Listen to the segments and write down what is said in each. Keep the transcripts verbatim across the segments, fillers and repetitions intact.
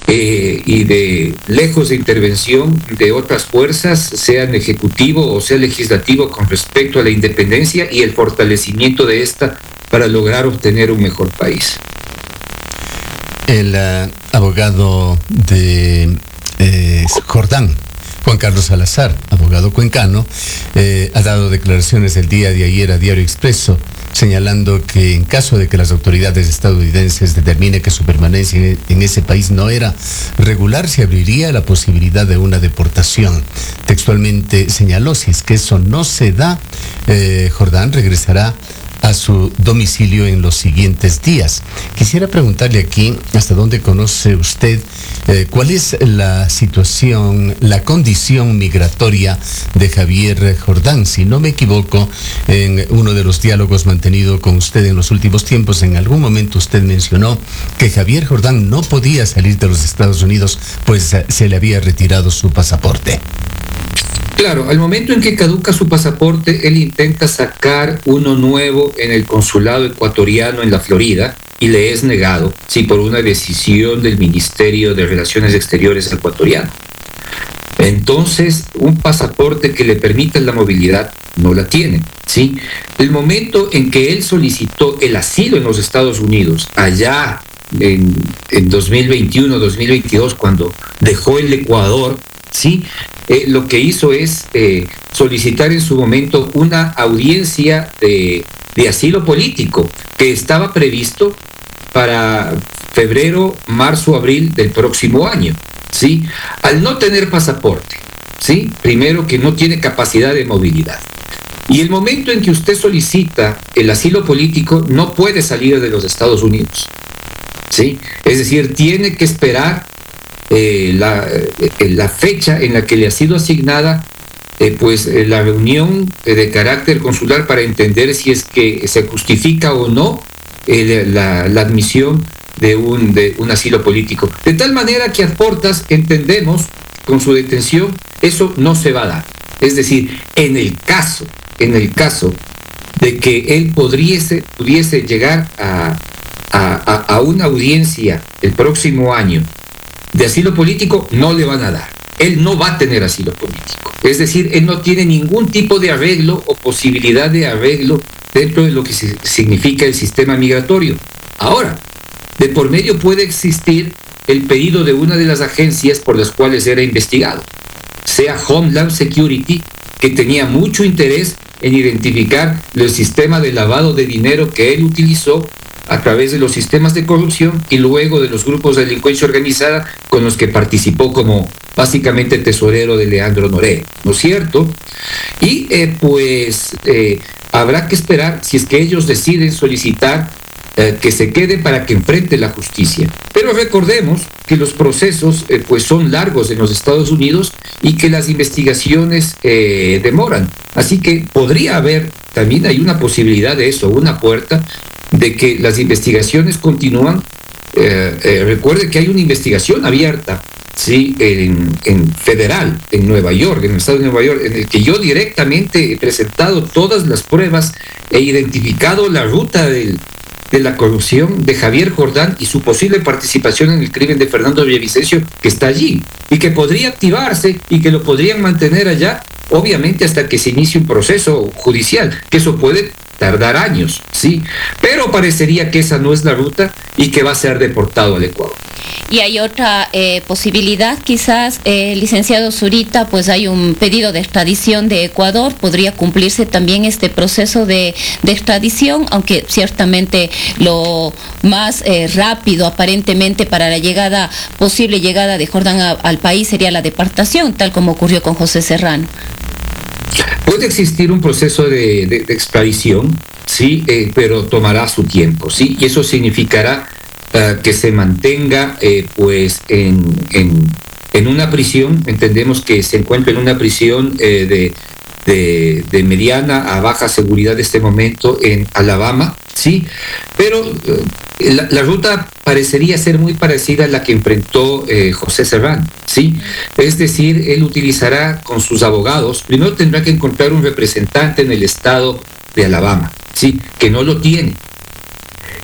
eh, y de lejos de intervención de otras fuerzas, sean ejecutivo o sea legislativo, con respecto a la independencia y el fortalecimiento de esta para lograr obtener un mejor país. El uh, abogado de eh, Jordán, Juan Carlos Salazar, abogado cuencano, eh, ha dado declaraciones el día de ayer a Diario Expreso, señalando que en caso de que las autoridades estadounidenses determinen que su permanencia en ese país no era regular, se abriría la posibilidad de una deportación. Textualmente señaló, si es que eso no se da, eh, Jordán regresará a su domicilio en los siguientes días. Quisiera preguntarle aquí, ¿hasta dónde conoce usted eh, cuál es la situación, la condición migratoria de Javier Jordán? Si no me equivoco, en uno de los diálogos mantenido con usted en los últimos tiempos, en algún momento usted mencionó que Javier Jordán no podía salir de los Estados Unidos, pues se le había retirado su pasaporte. Claro, al momento en que caduca su pasaporte, él intenta sacar uno nuevo en el consulado ecuatoriano en la Florida y le es negado, sí, por una decisión del Ministerio de Relaciones Exteriores ecuatoriano. Entonces, un pasaporte que le permita la movilidad no la tiene, ¿sí? El momento en que él solicitó el asilo en los Estados Unidos, allá en, en dos mil veintiuno, dos mil veintidós, cuando dejó el Ecuador, ¿sí? Eh, lo que hizo es eh, solicitar en su momento una audiencia de, de asilo político que estaba previsto para febrero, marzo, abril del próximo año, ¿sí? Al no tener pasaporte, ¿sí? Primero que no tiene capacidad de movilidad. Y el momento en que usted solicita el asilo político, no puede salir de los Estados Unidos, ¿sí? Es decir, tiene que esperar Eh, la, eh, la fecha en la que le ha sido asignada eh, pues eh, la reunión eh, de carácter consular para entender si es que se justifica o no eh, la, la admisión de un, de un asilo político. De tal manera que a Portas entendemos con su detención eso no se va a dar. Es decir, en el caso, en el caso de que él pudiese, pudiese llegar a, a, a una audiencia el próximo año de asilo político, no le van a dar. Él no va a tener asilo político. Es decir, él no tiene ningún tipo de arreglo o posibilidad de arreglo dentro de lo que significa el sistema migratorio. Ahora, de por medio puede existir el pedido de una de las agencias por las cuales era investigado, sea Homeland Security, que tenía mucho interés en identificar el sistema de lavado de dinero que él utilizó a través de los sistemas de corrupción y luego de los grupos de delincuencia organizada con los que participó como básicamente tesorero de Leandro Noré, ¿no es cierto? Y eh, pues eh, habrá que esperar si es que ellos deciden solicitar eh, que se quede para que enfrente la justicia. Pero recordemos que los procesos eh, pues son largos en los Estados Unidos y que las investigaciones eh, demoran. Así que podría haber, también hay una posibilidad de eso, una puerta, de que las investigaciones continúan. Eh, eh, recuerde que hay una investigación abierta, sí, en, en federal, en Nueva York, en el estado de Nueva York, en el que yo directamente he presentado todas las pruebas, he identificado la ruta del, de la corrupción de Javier Jordán y su posible participación en el crimen de Fernando Villavicencio, que está allí y que podría activarse y que lo podrían mantener allá, obviamente hasta que se inicie un proceso judicial, que eso puede tardar años, sí, pero parecería que esa no es la ruta y que va a ser deportado al Ecuador. Y hay otra eh, posibilidad, quizás, eh, licenciado Zurita, pues hay un pedido de extradición de Ecuador, podría cumplirse también este proceso de, de extradición, aunque ciertamente lo más eh, rápido aparentemente para la llegada, posible llegada de Jordán a, al país sería la deportación, tal como ocurrió con José Serrano. Puede existir un proceso de, de, de extradición, sí, eh, pero tomará su tiempo, sí, y eso significará uh, que se mantenga, eh, pues, en, en, en una prisión. Entendemos que se encuentra en una prisión eh, de, de, de mediana a baja seguridad en este momento en Alabama, sí, pero uh, la, la ruta parecería ser muy parecida a la que enfrentó eh, José Serrano, ¿sí? Es decir, él utilizará con sus abogados, primero tendrá que encontrar un representante en el estado de Alabama, ¿sí? Que no lo tiene.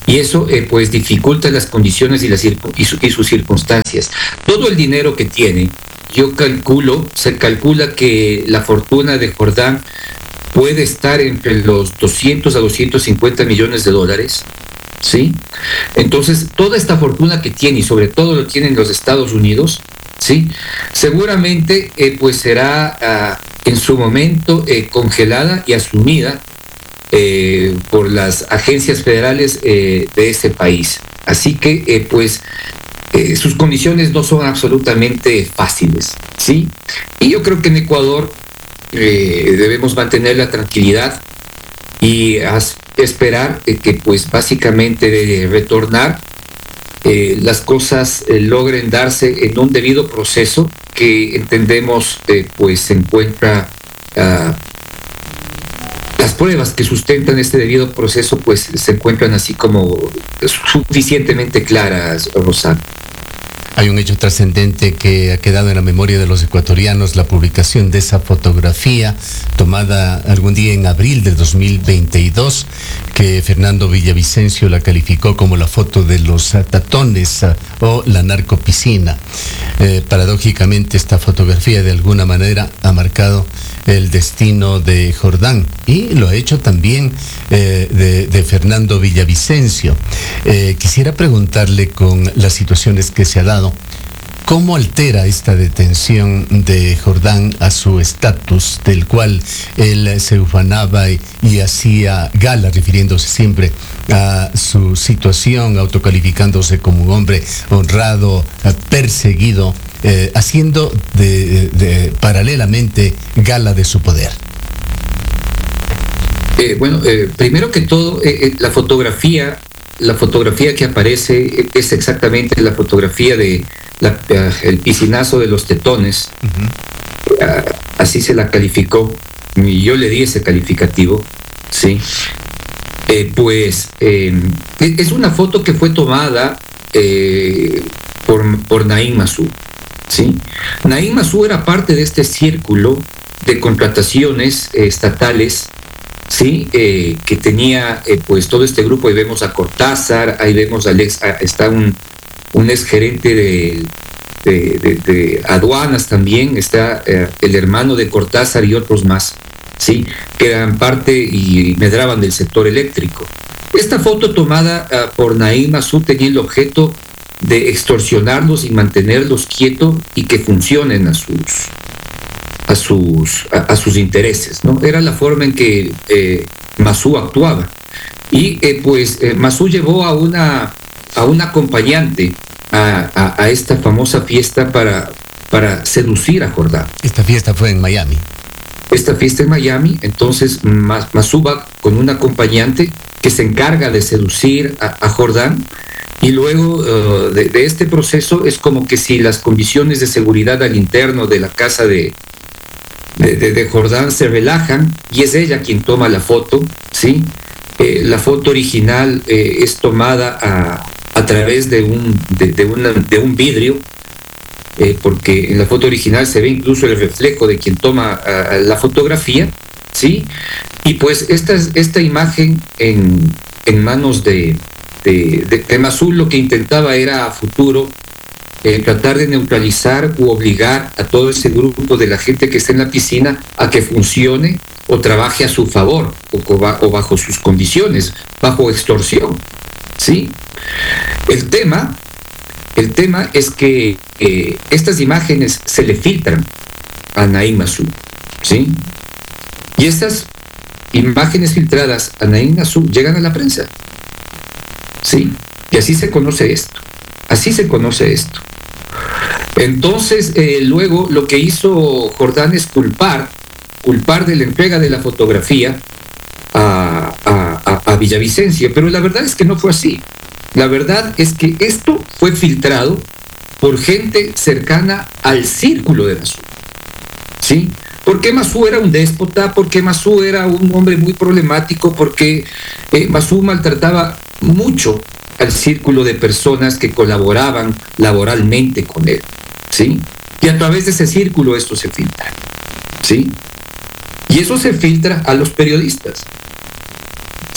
Y eso eh, pues dificulta las condiciones y, las, y, su, y sus circunstancias. Todo el dinero que tiene, yo calculo, se calcula que la fortuna de Jordán puede estar entre los doscientos a doscientos cincuenta millones de dólares, ¿sí? Entonces, toda esta fortuna que tiene, y sobre todo lo tiene en los Estados Unidos, ¿sí? Seguramente eh, pues será uh, en su momento eh, congelada y asumida eh, por las agencias federales eh, de ese país. Así que eh, pues eh, sus condiciones no son absolutamente fáciles, ¿sí? Y yo creo que en Ecuador eh, debemos mantener la tranquilidad y as- esperar eh, que pues básicamente de retornar Eh, las cosas eh, logren darse en un debido proceso que entendemos eh, pues se encuentra uh, las pruebas que sustentan este debido proceso pues se encuentran así como suficientemente claras, Rosal. Hay un hecho trascendente que ha quedado en la memoria de los ecuatorianos, la publicación de esa fotografía tomada algún día en abril del dos mil veintidós, que Fernando Villavicencio la calificó como la foto de los tatones uh, o la narcopiscina. Eh, paradójicamente, esta fotografía de alguna manera ha marcado el destino de Jordán y lo ha hecho también eh, de, de Fernando Villavicencio. Eh, quisiera preguntarle, con las situaciones que se ha dado, ¿cómo altera esta detención de Jordán a su estatus, del cual él se ufanaba y, y hacía gala, refiriéndose siempre a su situación, autocalificándose como un hombre honrado, perseguido, eh, haciendo de, de, paralelamente gala de su poder? Eh, bueno, eh, primero que todo, eh, eh, la fotografía, la fotografía que aparece es exactamente la fotografía de la, uh, el piscinazo de los tetones. Uh-huh. Uh, así se la calificó y yo le di ese calificativo, sí. Eh, pues eh, es una foto que fue tomada eh, por, por Naim Masou, sí. Naim Masou era parte de este círculo de contrataciones eh, estatales, sí, eh, que tenía eh, pues todo este grupo. Ahí vemos a Cortázar, ahí vemos al ex, a, está un, un ex gerente de, de, de, de aduanas también, está eh, el hermano de Cortázar y otros más, sí, que eran parte y medraban del sector eléctrico. Esta foto tomada uh, por Naim Masou tenía el objeto de extorsionarlos y mantenerlos quietos y que funcionen a sus a sus a, a sus intereses, ¿no? Era la forma en que eh, Masou actuaba. Y eh, pues eh, Masou llevó a una a un acompañante a, a, a esta famosa fiesta para, para seducir a Jordán. Esta fiesta fue en Miami. Esta fiesta en Miami, entonces Masou va con un acompañante que se encarga de seducir a, a Jordán. Y luego uh, de, de este proceso es como que si las condiciones de seguridad al interno de la casa de De, de, de Jordán se relajan y es ella quien toma la foto, ¿sí? Eh, la foto original eh, es tomada a, a través de un, de, de, una, de un vidrio, eh, porque en la foto original se ve incluso el reflejo de quien toma uh, la fotografía, ¿sí? Y pues esta, esta imagen en, en manos de, de, de, de Masou lo que intentaba era a futuro Eh, tratar de neutralizar u obligar a todo ese grupo de la gente que está en la piscina a que funcione o trabaje a su favor o, o bajo sus condiciones, bajo extorsión, ¿sí? El tema, el tema es que eh, estas imágenes se le filtran a Naim Masou, ¿sí? Y estas imágenes filtradas a Naim Masou llegan a la prensa, ¿sí? Y así se conoce esto, así se conoce esto. Entonces, eh, luego lo que hizo Jordán es culpar, culpar de la entrega de la fotografía a, a, a Villavicencio, pero la verdad es que no fue así. La verdad es que esto fue filtrado por gente cercana al círculo de Masou, ¿sí? Porque Masou era un déspota, porque Masou era un hombre muy problemático, porque eh, Masou maltrataba mucho al círculo de personas que colaboraban laboralmente con él, ¿sí? Y a través de ese círculo esto se filtra, ¿sí? Y eso se filtra a los periodistas,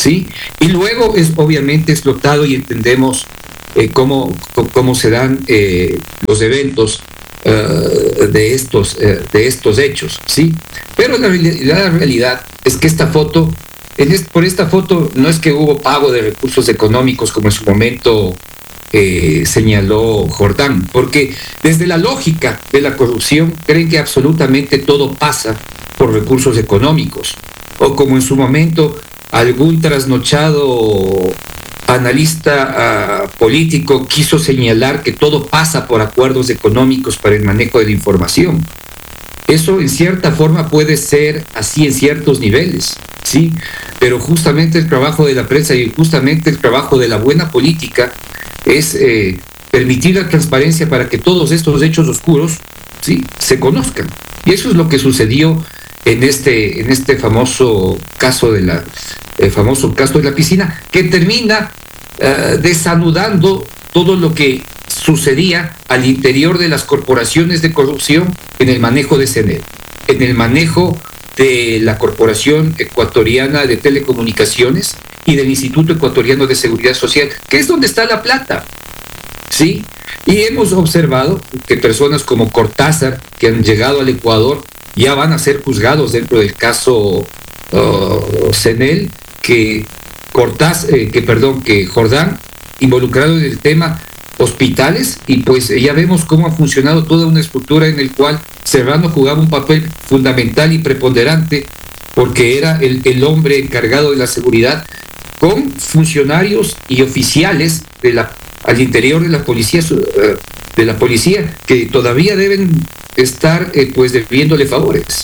¿sí? Y luego es obviamente explotado y entendemos eh, cómo, cómo se dan eh, los eventos uh, de, estos, uh, de estos hechos, ¿sí? Pero la, la realidad es que esta foto, en este, por esta foto no es que hubo pago de recursos económicos como en su momento eh, señaló Jordán, porque desde la lógica de la corrupción creen que absolutamente todo pasa por recursos económicos, o como en su momento algún trasnochado analista uh, político quiso señalar que todo pasa por acuerdos económicos para el manejo de la información. Eso en cierta forma puede ser así en ciertos niveles, ¿sí? Pero justamente el trabajo de la prensa y justamente el trabajo de la buena política es eh, permitir la transparencia para que todos estos hechos oscuros, ¿sí?, se conozcan. Y eso es lo que sucedió en este, en este famoso caso de la, el famoso caso de la piscina, que termina uh, desanudando todo lo que sucedía al interior de las corporaciones de corrupción en el manejo de CENEL, en el manejo de la Corporación Ecuatoriana de Telecomunicaciones y del Instituto Ecuatoriano de Seguridad Social, que es donde está la plata, ¿sí? Y hemos observado que personas como Cortázar, que han llegado al Ecuador, ya van a ser juzgados dentro del caso uh, CENEL, que Cortázar, eh, que perdón, que Jordán, involucrado en el tema hospitales, y pues ya vemos cómo ha funcionado toda una estructura en el cual Serrano jugaba un papel fundamental y preponderante porque era el, el hombre encargado de la seguridad, con funcionarios y oficiales de la, al interior de la policía, de la policía que todavía deben estar eh, pues debiéndole favores.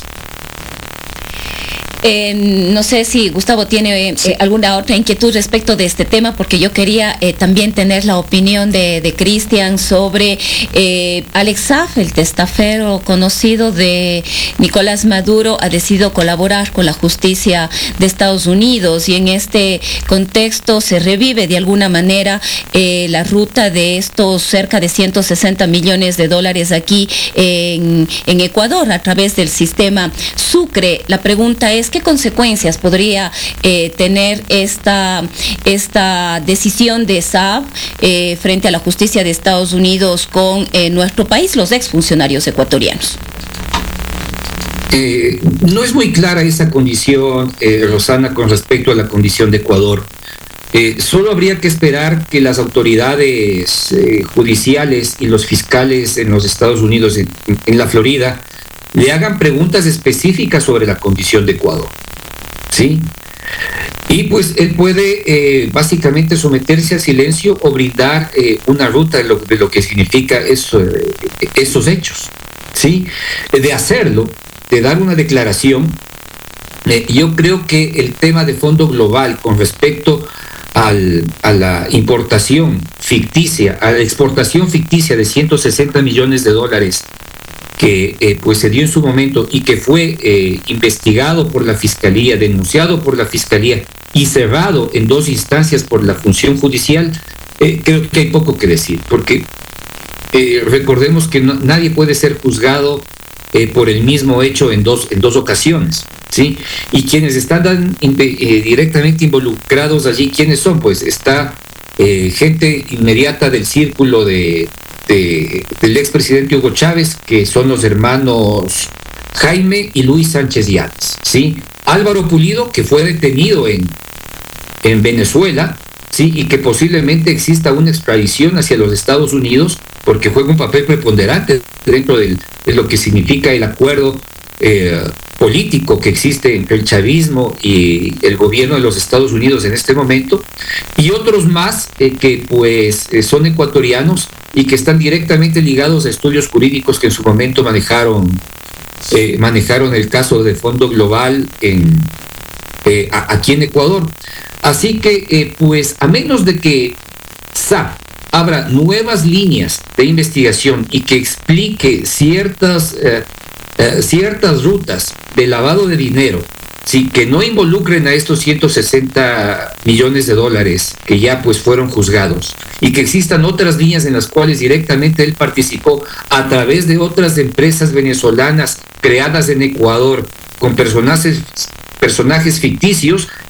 Eh, no sé si Gustavo tiene eh, sí. alguna otra inquietud respecto de este tema, porque yo quería eh, también tener la opinión de, de Cristian sobre eh, Alex Saab, el testaferro conocido de Nicolás Maduro, ha decidido colaborar con la justicia de Estados Unidos, y en este contexto se revive de alguna manera eh, la ruta de estos cerca de ciento sesenta millones de dólares aquí en, en Ecuador a través del sistema Sucre. La pregunta es, ¿qué consecuencias podría eh, tener esta, esta decisión de Saab eh, frente a la justicia de Estados Unidos con eh, nuestro país, los exfuncionarios ecuatorianos? Eh, no es muy clara esa condición, eh, Rosana, con respecto a la condición de Ecuador. Eh, solo habría que esperar que las autoridades eh, judiciales y los fiscales en los Estados Unidos, en, en la Florida, le hagan preguntas específicas sobre la condición de Ecuador, ¿sí? Y pues él puede eh, básicamente someterse a silencio o brindar eh, una ruta de lo, de lo que significa eso, eh, esos hechos, ¿sí? De hacerlo, de dar una declaración, eh, yo creo que el tema de fondo global con respecto al, a la importación ficticia, a la exportación ficticia de ciento sesenta millones de dólares que eh, pues se dio en su momento y que fue eh, investigado por la Fiscalía, denunciado por la Fiscalía y cerrado en dos instancias por la función judicial, eh, creo que hay poco que decir, porque eh, recordemos que no, nadie puede ser juzgado eh, por el mismo hecho en dos, en dos ocasiones, ¿sí? Y quienes están tan, eh, directamente involucrados allí, ¿quiénes son? Pues está eh, gente inmediata del círculo de De, del expresidente Hugo Chávez, que son los hermanos Jaime y Luis Sánchez Yáñez, ¿sí? Álvaro Pulido, que fue detenido en, en Venezuela, ¿sí? Y que posiblemente exista una extradición hacia los Estados Unidos porque juega un papel preponderante dentro del, de lo que significa el acuerdo eh, político que existe entre el chavismo y el gobierno de los Estados Unidos en este momento, y otros más eh, que pues eh, son ecuatorianos y que están directamente ligados a estudios jurídicos que en su momento manejaron eh, manejaron el caso de fondo global en, eh, a, aquí en Ecuador. Así que eh, pues a menos de que Saab abra nuevas líneas de investigación y que explique ciertas eh, eh, ciertas rutas de lavado de dinero, sí, que no involucren a estos ciento sesenta millones de dólares que ya pues fueron juzgados, y que existan otras líneas en las cuales directamente él participó a través de otras empresas venezolanas creadas en Ecuador con personajes, personajes ficticios,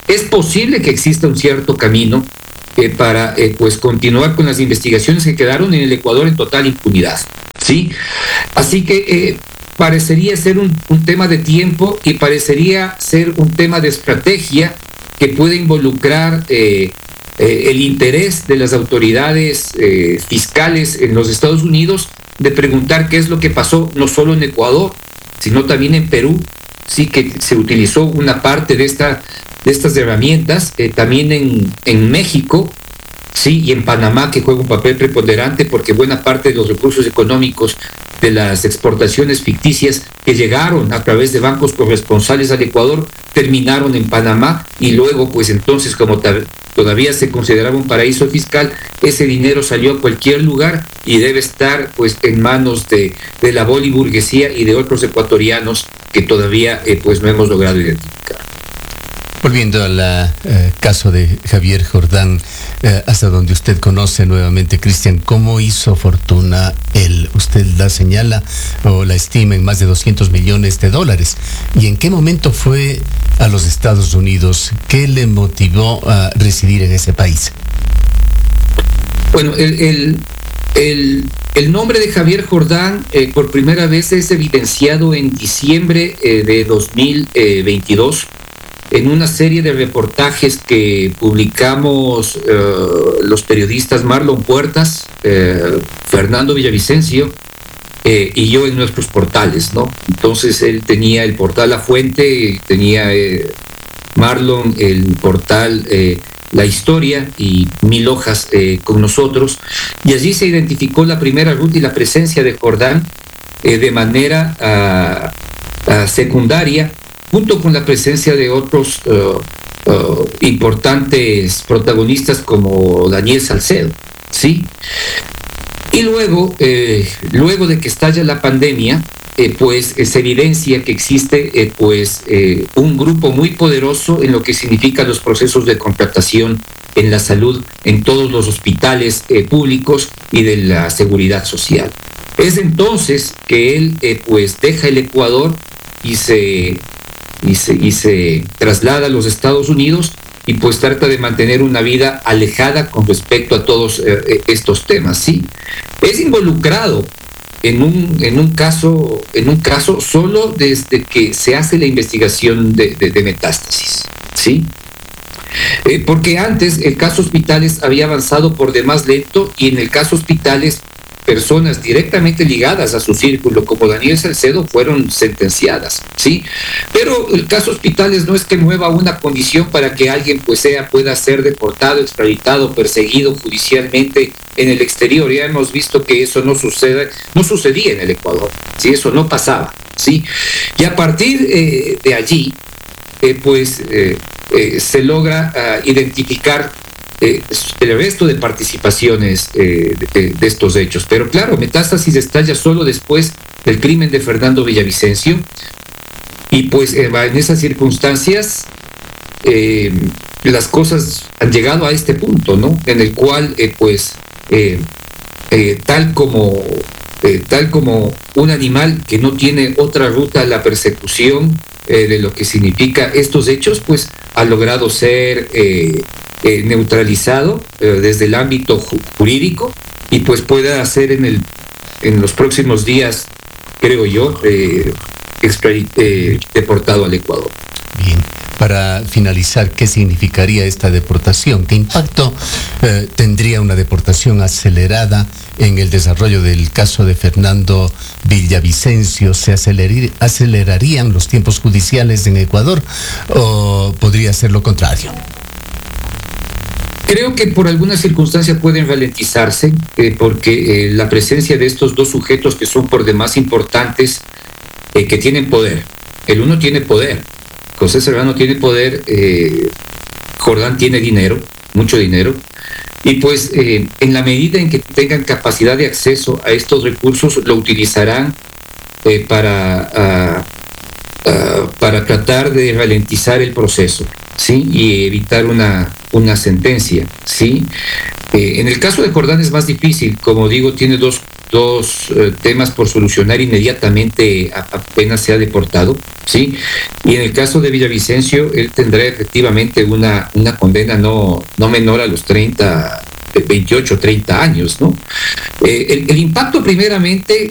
es posible que exista un cierto camino eh, para eh, pues continuar con las investigaciones que quedaron en el Ecuador en total impunidad, ¿sí? Así que eh, parecería ser un, un tema de tiempo y parecería ser un tema de estrategia que puede involucrar eh, eh, el interés de las autoridades eh, fiscales en los Estados Unidos de preguntar qué es lo que pasó no solo en Ecuador, sino también en Perú, sí que se utilizó una parte de, esta, de estas herramientas, eh, también en, en México, sí, y en Panamá, que juega un papel preponderante porque buena parte de los recursos económicos de las exportaciones ficticias que llegaron a través de bancos corresponsales al Ecuador terminaron en Panamá y luego, pues entonces, como todavía se consideraba un paraíso fiscal, ese dinero salió a cualquier lugar y debe estar pues en manos de, de la boliburguesía y de otros ecuatorianos que todavía eh, pues no hemos logrado identificar. Volviendo al eh, caso de Javier Jordán, eh, hasta donde usted conoce nuevamente, Cristian, ¿cómo hizo fortuna él? Usted la señala o la estima en más de doscientos millones de dólares. ¿Y en qué momento fue a los Estados Unidos? ¿Qué le motivó a residir en ese país? Bueno, el, el, el, el nombre de Javier Jordán eh, por primera vez es evidenciado en diciembre eh, de dos mil veintidós. En una serie de reportajes que publicamos eh, los periodistas Marlon Puertas, eh, Fernando Villavicencio eh, y yo en nuestros portales, ¿no? Entonces él tenía el portal La Fuente, tenía eh, Marlon el portal eh, La Historia y Mil Hojas eh, con nosotros, y allí se identificó la primera ruta y la presencia de Jordán eh, de manera uh, uh, secundaria, junto con la presencia de otros uh, uh, importantes protagonistas como Daniel Salcedo, ¿sí? Y luego, eh, luego de que estalla la pandemia, eh, pues eh, se evidencia que existe eh, pues eh, un grupo muy poderoso en lo que significa los procesos de contratación en la salud, en todos los hospitales eh, públicos y de la seguridad social. Es entonces que él eh, pues deja el Ecuador y se Y se, y se traslada a los Estados Unidos y pues trata de mantener una vida alejada con respecto a todos eh, estos temas, ¿sí? Es involucrado en un, en un caso, en un caso solo desde que se hace la investigación de, de, de metástasis, ¿sí? Eh, porque antes el caso Hospitales había avanzado por demás lento y en el caso Hospitales personas directamente ligadas a su círculo, como Daniel Salcedo, fueron sentenciadas, ¿sí? Pero el caso Hospitales no es que mueva una condición para que alguien pues sea, pueda ser deportado, extraditado, perseguido judicialmente en el exterior. Ya hemos visto que eso no sucede, no sucedía en el Ecuador, ¿sí? Eso no pasaba, ¿sí? Y a partir eh, de allí, eh, pues eh, eh, se logra uh, identificar Eh, el resto de participaciones eh, de, de estos hechos. Pero claro, Metástasis estalla solo después del crimen de Fernando Villavicencio y pues eh, en esas circunstancias eh, las cosas han llegado a este punto, ¿no? En el cual eh, pues eh, eh, tal como eh, tal como un animal que no tiene otra ruta a la persecución eh, de lo que significa estos hechos, pues ha logrado ser eh, Eh, neutralizado eh, desde el ámbito ju- jurídico y pues pueda hacer en el en los próximos días, creo yo, eh, extra- eh, deportado al Ecuador. Bien, para finalizar, ¿qué significaría esta deportación? ¿Qué impacto eh, tendría una deportación acelerada en el desarrollo del caso de Fernando Villavicencio? ¿Se acelerir, acelerarían los tiempos judiciales en Ecuador o podría ser lo contrario? Creo que por alguna circunstancia pueden ralentizarse, eh, porque eh, la presencia de estos dos sujetos que son por demás importantes, eh, que tienen poder. El uno tiene poder, José Serrano tiene poder, eh, Jordán tiene dinero, mucho dinero, y pues eh, en la medida en que tengan capacidad de acceso a estos recursos, lo utilizarán eh, para, uh, uh, para tratar de ralentizar el proceso, ¿sí? Y evitar una, una sentencia, ¿sí? Eh, en el caso de Jordán es más difícil, como digo, tiene dos, dos eh, temas por solucionar inmediatamente apenas sea deportado, ¿sí? Y en el caso de Villavicencio, él tendrá efectivamente una, una condena no, no menor a los treinta, veintiocho, treinta años, ¿no? Eh, el, el impacto primeramente